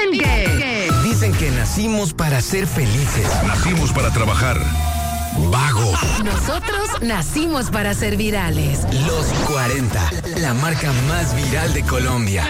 Dicen que nacimos para ser felices. Nacimos para trabajar. Vagos. Nosotros nacimos para ser virales. Los 40, la marca más viral de Colombia.